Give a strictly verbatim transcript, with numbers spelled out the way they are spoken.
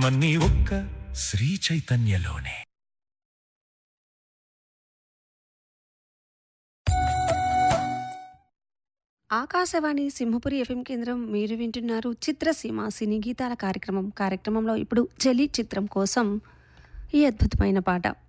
సంతోషమన్నీ ఒక్క శ్రీ చైతన్యలోనే. ఆకాశవాణి సింహపురి ఎఫ్ఎం కేంద్రం. మీరు వింటున్నారు చిత్రసీమ సినీ గీతాల కార్యక్రమం. కార్యక్రమంలో ఇప్పుడు చెలి చిత్రం కోసం ఈ అద్భుతమైన పాట.